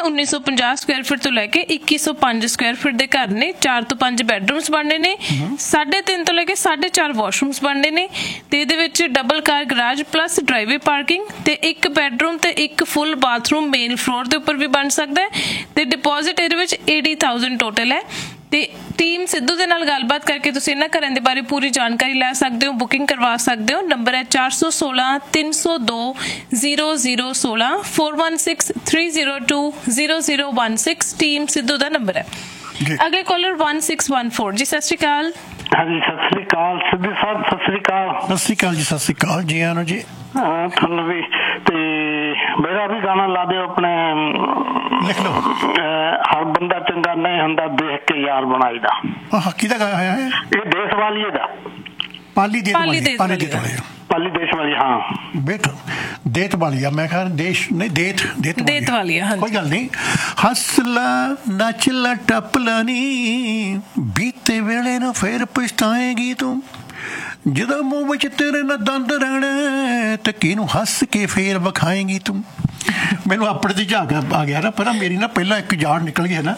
1950 Square ਫੁੱਟ ਤੋਂ ਲੈ ਕੇ 2105 Square ਫੁੱਟ ਦੇ ਘਰ ਨੇ। 4 ਤੋਂ 5 ਬੈਡਰੂਮਸ ਬਣਨੇ ਨੇ, 3.5 ਤੋਂ ਲੈ ਕੇ 4.5 ਵਾਸ਼ਰੂਮਸ ਬਣਨੇ ਨੇ ਤੇ ਇਹਦੇ ਵਿੱਚ ਡਬਲ ਕਾਰ ਗਰਾਜ ਪਲੱਸ ਡਰਾਈਵੇ ਪਾਰਕਿੰਗ ਤੇ 1 ਬੈਡਰੂਮ ਤੇ 1 ਫੁੱਲ ਬਾਥਰੂਮ ਮੇਨ ਫਲੋਰ ਦੇ ਉੱਪਰ ਵੀ ਬਣ ਸਕਦਾ ਹੈ ਤੇ ਡਿਪੋਜ਼ਿਟ ਇਹਦੇ ਵਿੱਚ 80,000 ਟੋਟਲ ਹੈ। ਤੇ ਟੀਮ ਸਿੱਧੂ ਦੇ ਨਾਲ ਗੱਲਬਾਤ ਕਰਕੇ ਤੁਸੀਂ ਇਹਨਾਂ ਘਰਾਂ ਦੇ ਬਾਰੇ ਪੂਰੀ ਜਾਣਕਾਰੀ ਲੈ ਸਕਦੇ ਹੋ, ਬੁਕਿੰਗ ਕਰਵਾ ਸਕਦੇ ਹੋ। ਨੰਬਰ ਹੈ 416 302 0016 416 302 0016। ਟੀਮ ਸਿੱਧੂ ਦਾ ਨੰਬਰ ਹੈ। ਅਗਲੇ ਕਾਲਰ 1614 ਜੀ, ਸਤਿ ਸ਼੍ਰੀ ਅਕਾਲ। ਹਾਂਜੀ ਸਤਿ ਸ੍ਰੀ ਅਕਾਲ ਸਿੱਧੂ ਸਾਹਿਬ, ਸਤਿ ਸ੍ਰੀ ਅਕਾਲ। ਸਤਿ ਸ਼੍ਰੀ ਅਕਾਲ ਜੀ, ਸਤਿ ਸ਼੍ਰੀ ਅਕਾਲ ਜੀ, ਆਨੋ ਜੀ। ਤੁਹਾਨੂੰ ਵੀ ਤੇ ਮੇਰਾ ਵੀ ਗਾਣਾ ਲਾ ਦਿਓ ਆਪਣੇ, ਲਿਖ ਲਓ। ਹਰ ਬੰਦਾ ਚੰਗਾ ਨਹੀਂ ਹੁੰਦਾ ਦੇਖ ਕੇ ਯਾਰ ਬਣਾਈ ਦਾ। ਕਿਹਦਾ ਗਾਇਆ ਹੋਇਆ ਹੈ? ਇਹ ਦੇਸ਼ ਵਾਲੀਏ ਦਾ, ਪਾਲੀ ਦੇਸ਼ ਵਾਲੀ। ਪਾਲੀ ਦੇਸ਼ ਵਾਲੀ, ਹਾਂ ਬੇਟਾ ਦੇਤ ਵਾਲੀ ਆ। ਮੈਂ ਕਿਹਾ ਦੇਸ਼ ਨਹੀਂ, ਦੇਤ ਵਾਲੀ ਆ। ਕੋਈ ਗੱਲ ਨਹੀਂ। ਹੱਸਲਾ ਨੱਚਲਾ ਟੱਪਲਾ ਨੀ, ਬੀਤੇ ਵੇਲੇ ਨੂੰ ਫੇਰ ਪਛਤਾਏਗੀ ਤੂੰ। ਜਦੋਂ ਮੂੰਹ ਵਿੱਚ ਤੇਰੇ ਨਾਲ ਦੰਦ ਰਹਿਣੇ ਤੇ ਕਿਹਨੂੰ ਹੱਸ ਕੇ ਫੇਰ ਵਿਖਾਏਗੀ ਤੂੰ। ਮੈਨੂੰ ਆਪਣੇ ਦੀ ਝਾਕ ਆ ਗਿਆ ਨਾ, ਪਰ ਮੇਰੀ ਨਾ ਪਹਿਲਾਂ ਇੱਕ ਜਾੜ ਨਿਕਲ ਗਈ ਨਾ,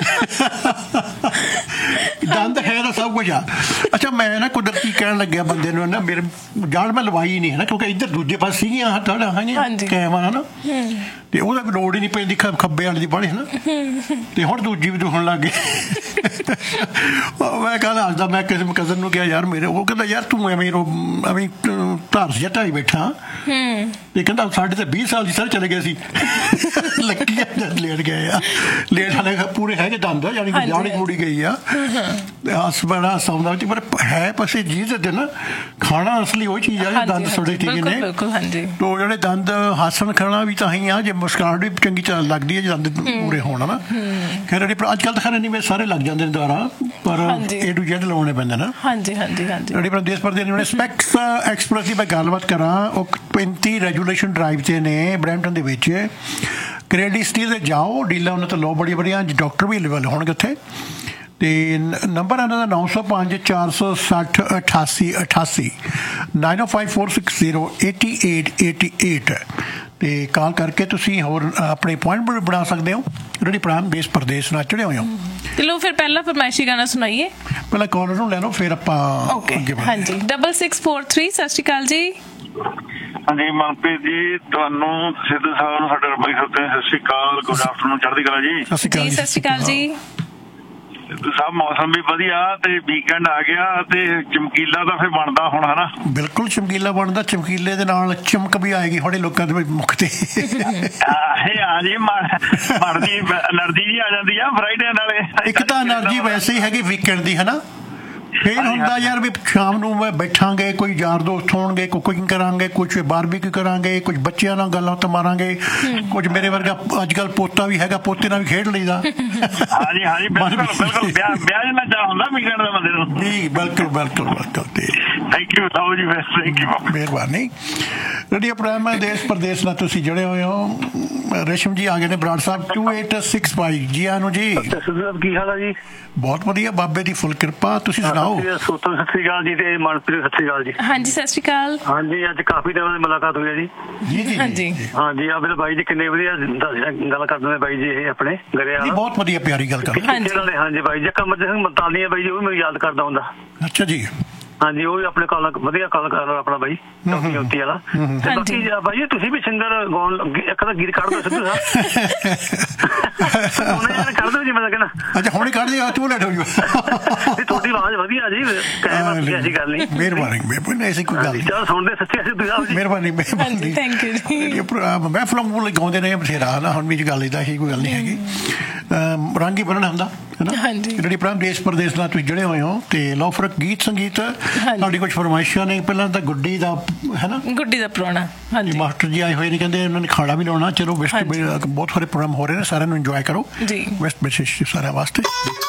ਦੰਦ ਹੈ ਨਾ ਸਭ ਕੁਝ ਆ। ਅੱਛਾ ਮੈਂ ਨਾ ਕੁਦਰਤੀ ਕਹਿਣ ਲੱਗਿਆ ਬੰਦੇ ਨੂੰ ਨਾ, ਮੇਰੇ ਜਾੜ ਮੈਂ ਲਵਾਈ ਨਹੀਂ ਹੈ ਨਾ, ਕਿਉਂਕਿ ਇੱਧਰ ਦੂਜੇ ਪਾਸੇ ਸੀਗੀਆਂ ਕੈਮਰਾ ਨਾ, ਤੇ ਉਹਦਾ ਕੋਈ ਲੋੜ ਹੀ ਨਹੀਂ ਪੈਂਦੀ ਖੱਬੇ ਵਾਲੇ ਦੀ ਬਾਹਲੀ ਨਾ, ਤੇ ਹੁਣ ਦੂਜੀ ਵੀ ਦੁਖਣ ਲੱਗ ਗਈ। ਮੈਂ ਕਹਿੰਦਾ ਹੱਸਦਾ, ਮੈਂ ਕਿਸੇ ਕਜ਼ਨ ਨੂੰ ਕਿਹਾ ਯਾਰ ਮੇਰੇ, ਉਹ ਕਹਿੰਦਾ ਯਾਰ ਤੂੰ ਐਵੇਂ ਧਾਰ ਜਿਹਾ ਢਾਈ ਬੈਠਾ, ਤੇ ਕਹਿੰਦਾ ਸਾਡੇ ਤਾਂ 20 ਸਾਲ ਦੀ ਸਰ ਚਲੇ ਗਏ ਸੀ। ਲੱਕੀ ਲੇਟ ਗਏ ਆ, ਲੇਟ ਹਾਲੇ ਪੂਰੇ ਹੈਗੇ ਦੰਦ, ਯਾਨੀ ਕਿ ਜਾੜੀ ਜੂੜੀ ਗਈ ਆ। ਹੱਸ ਬੜਾ ਹਸਾਉਂਦਾ ਵਿੱਚ, ਪਰ ਹੈ ਪਾਸੇ ਜੀਭ ਦੇ ਨਾ ਖਾਣਾ ਅਸਲੀ ਉਹ ਚੀਜ਼ ਆ, ਦੰਦ ਥੋੜੇ ਠੀਕ ਨੇ। ਤੋ ਜਿਹੜੇ ਦੰਦ ਹੱਸਣ ਖਾਣਾ ਵੀ ਤਾਂ ਹੀ ਆ, ਜੇ ਮੁਸਕਰਾਹਟ ਵੀ ਚੰਗੀ ਤਰ੍ਹਾਂ ਲੱਗਦੀ ਹੈ ਜੇ ਦੰਦ ਪੂਰੇ ਹੋਣ ਨਾ। ਖੈਰ ਅੱਜ ਕੱਲ੍ਹ ਤਾਂ ਖੈਰ ਨਹੀਂ ਸਾਰੇ ਲੱਗ ਜਾਂਦੇ ਨੇ ਦੁਬਾਰਾ, ਪਰ A to Z ਲਾਉਣੇ ਪੈਂਦੇ ਨਾ। ਜਿਹੜੀ ਦੇਸ਼ ਪਰਦੇਸ ਨੇ ਸਪੈਕਸ ਐਕਸਪ੍ਰੈਸ ਦੀ ਮੈਂ ਗੱਲਬਾਤ ਕਰਾਂ, ਉਹ 35 ਰੈਗੂਲੇਸ਼ਨ ਡਰਾਈਵ 'ਤੇ ਨੇ ਬਰੈਂਪਟਨ ਦੇ ਵਿੱਚ। ਕ੍ਰੈਡਿਟ ਸਟੀਲ ਦੇ ਜਾਓ, ਡੀਲਾਂ ਉਹਨਾਂ ਤੋਂ ਲਓ ਬੜੀ ਬੜੀਆਂ, ਡਾਕਟਰ ਵੀ ਅਵੇਲੇਬਲ ਹੋਣਗੇ ਉੱਥੇ। ਤੇ ਨੰਬਰ ਇਹਨਾਂ ਦਾ 905 460 88 88 905 460 8888 ਤੇ ਕਾਲ ਕਰਕੇ ਤੁਸੀਂ ਹੋਰ ਆਪਣੇ ਅਪੁਆਇੰਟਮੈਂਟ ਬਣਾ ਸਕਦੇ ਹੋ। ਜਿਹੜੀ ਪ੍ਰਾਣ ਦੇਸ਼ ਪ੍ਰਦੇਸ਼ ਨਾਲ ਚੜ੍ਹੇ ਹੋਏ ਹੋ। ਚਲੋ ਫਿਰ ਪਹਿਲਾਂ ਫਰਮਾਇਸ਼ੀ ਗਾਣਾ ਸੁਣਾਈਏ। ਪਹਿਲਾਂ ਕਾਲਰ ਨੂੰ ਲੈ ਲਓ, ਫਿਰ ਆਪਾਂ ਹਾਂਜੀ 6643। ਸਤਿ ਸ਼੍ਰੀ ਅਕਾਲ ਜੀ। ਹਾਂਜੀ ਮਨਪ੍ਰੀਤ ਜੀ, ਤੁਹਾਨੂੰ ਸਿੱਧੂ ਸਾਹਿਬ ਨੂੰ ਸਾਡੇ ਰੱਬੀ ਸਤਿ ਸ਼੍ਰੀ ਅਕਾਲ, ਗੁੱਡ ਆਫਟਰਨੂਨ, ਚੜ੍ਹਦੀ ਕਲਾ ਜੀ। ਸਤਿ ਸ਼੍ਰੀ ਅਕਾਲ ਜੀ। ਸਿੱਧੂ ਸਾਹਿਬ ਮੌਸਮ ਵੀ ਵਧੀਆ ਤੇ ਵੀਕਐਂਡ ਆ ਗਿਆ ਤੇ ਚਮਕੀਲਾ ਤਾਂ ਫਿਰ ਬਣਦਾ ਹੁਣ, ਹਨਾ? ਬਿਲਕੁਲ ਚਮਕੀਲਾ ਬਣਦਾ, ਚਮਕੀਲੇ ਦੇ ਨਾਲ ਚਮਕ ਵੀ ਆਏਗੀ ਸਾਡੇ ਲੋਕਾਂ ਦੇ ਮੁੱਖ ਤੇ। ਹਾਂ ਜੀ, ਬਣਦੀ ਐਨਰਜੀ ਜੀ ਆ ਜਾਂਦੀ ਆ ਫਰਾਈਡੇ ਨਾਲੇ। ਇੱਕ ਤਾਂ ਐਨਰਜੀ ਵੈਸੇ ਹੀ ਹੈਗੀ ਵੀਕਐਂਡ ਦੀ, ਹਨਾ? ਫਿਰ ਹੁੰਦਾ ਯਾਰ ਵੀ ਸ਼ਾਮ ਨੂੰ ਮੈਂ ਬੈਠਾਂਗੇ, ਕੋਈ ਯਾਰ ਦੋਸਤ ਹੋਣਗੇ, ਕੁਕਿੰਗ ਕਰਾਂਗੇ, ਕੁਛ ਬਾਰਬੀਕਿਊ ਕਰਾਂਗੇ, ਕੁਛ ਬੱਚਿਆਂ ਨਾਲ ਗੱਲਾਂ ਤਾਂ ਮਾਰਾਂਗੇ, ਕੁਝ ਮੇਰੇ ਵਰਗਾ ਅੱਜ ਕੱਲ੍ਹ ਪੋਤਾ ਵੀ ਹੈਗਾ, ਪੋਤੇ ਨਾਲ ਵੀ ਖੇਡ ਲਈਦਾ। ਹਾਂਜੀ ਬਿਲਕੁਲ ਵਿਆਹ ਨਾ ਚਾਹ ਹੁੰਦਾ ਵੀਕਐਂਡ ਦਾ ਬੰਦੇ ਨੂੰ। ਜੀ ਬਿਲਕੁਲ ਥੈਂਕ ਯੂ ਮਿਹਰਬਾਨੀ। ਰੇਡੀਓ ਪ੍ਰਾਈਮ ਦੇਸ਼ ਪ੍ਰਦੇਸ਼ ਨਾਲ ਤੁਸੀਂ ਜੁੜੇ ਹੋਏ ਹੋ। ਰੇਸ਼ਮ ਜੀ ਆ ਗਏ ਨੇ, ਬਰਾੜ ਸਾਹਿਬ 2865 ਜੀ। ਆਨੋ ਜੀ, ਕੀ ਹਾਲ ਆ ਜੀ? ਬਹੁਤ ਵਧੀਆ, ਬਾਬੇ ਦੀ ਫੁੱਲ ਕਿਰਪਾ। ਤੁਸੀਂ ਸੁਣਾਓ? ਸਤਿ ਸ਼੍ਰੀ ਅਕਾਲ ਜੀ ਤੇ ਮਨਪ੍ਰੀਤ ਸਤਿ ਸ਼੍ਰੀ ਅਕਾਲ ਜੀ। ਹਾਂਜੀ ਸਤਿ ਸ਼੍ਰੀ ਅਕਾਲ। ਹਾਂਜੀ ਅੱਜ ਕਾਫੀ ਦਿਨਾਂ ਦੀ ਮੁਲਾਕਾਤ ਹੋਈ ਹੈ ਜੀ। ਹਾਂਜੀ ਆ ਮੇਰੇ ਬਾਈ ਜੀ ਕਿੰਨੇ ਵਧੀਆ ਗੱਲ ਕਰਦੇ ਨੇ ਬਾਈ ਜੀ, ਇਹ ਆਪਣੇ ਗਰੇ ਵਾਲਾ ਬਹੁਤ ਵਧੀਆ ਪਿਆਰੀ ਗੱਲ ਕਰਦੇ। ਹਾਂਜੀ ਬਾਈ ਜੀ ਕਮਰ ਸਿੰਘ ਮਤਾਲੀ ਬਾਈ ਜੀ, ਉਹ ਵੀ ਮੈਨੂੰ ਯਾਦ ਕਰਦਾ ਹੁੰਦਾ। ਅੱਛਾ ਜੀ। ਹਾਂਜੀ ਉਹ ਵੀ ਆਪਣੇ ਵਧੀਆ ਕਲਾਕਾਰ ਆਪਣਾ ਬਾਈ ਜੋਤੀ ਵਾਲਾ। ਤੇ ਬਾਕੀ ਬਾਈ ਤੁਸੀਂ ਵੀ ਸਿੰਗਰ ਗਾਉਣ ਇੱਕ ਤਾਂ ਗੀਤ ਕੱਢ ਦਿਓ ਸਿੱਧੂ ਸਾਹਿਬ, ਕੱਢ ਦਿਓ ਜੀ। ਮੈਂ ਕਹਿੰਦਾ ਅੱਛਾ ਹੁਣੇ ਕੱਢ ਦਿਓ, ਤੂੰ ਲੈ ਜਾਓ। ਤੁਹਾਡੀ ਆਵਾਜ਼ ਵਧੀਆ ਜੀ, ਐਸੀ ਗੱਲ ਨਹੀਂ। ਮਿਹਰਬਾਨੀ, ਐਸੀ ਕੋਈ ਗੱਲ ਨਹੀਂ। ਸੁਣਦੇ ਸੱਚੇ ਸਿੱਧੂ ਸਾਹਿਬ ਜੀ, ਮਿਹਰਬਾਨੀ। ਥੈਂਕ ਯੂ ਜੀ। ਮੈਂ ਫਿਲਮ ਗਾਉਂਦੇ ਰਹੇ ਬਥੇਰਾ ਨਾ, ਹੁਣ ਵੀ ਗੱਲ ਇੱਦਾਂ ਹੀ ਕੋਈ ਗੱਲ ਨਹੀਂ ਹੈਗੀ। ਰੰਗ ਹੀ ਬਣਨਾ ਹੁੰਦਾ ਹੈ ਨਾ। ਜਿਹੜੀ ਪ੍ਰਾਂਤ ਦੇਸ਼ ਪ੍ਰਦੇਸ਼ ਨਾਲ ਤੁਸੀਂ ਜੁੜੇ ਹੋਏ ਹੋ ਤੇ ਲਓ ਫਿਰ ਗੀਤ ਸੰਗੀਤ ਤੁਹਾਡੀ ਕੁਝ ਫਰਮਾਇਸ਼ਾਂ ਨੇ। ਪਹਿਲਾਂ ਤਾਂ ਗੁੱਡੀ ਦਾ ਹੈ ਨਾ, ਗੁੱਡੀ ਦਾ ਪੁਰਾਣਾ ਮਾਸਟਰ ਜੀ ਆਏ ਹੋਏ ਨੇ, ਕਹਿੰਦੇ ਉਹਨਾਂ ਨੇ ਖਾਣਾ ਵੀ ਲਾਉਣਾ। ਚਲੋ ਬਹੁਤ ਸਾਰੇ ਪ੍ਰੋਗਰਾਮ ਹੋ ਰਹੇ ਨੇ, ਸਾਰਿਆਂ ਨੂੰ ਇੰਜੋਏ ਕਰੋ। ਬੈਸਟ ਵਿਸ਼ੇਸ਼ ਸਾਰਿਆਂ ਵਾਸਤੇ।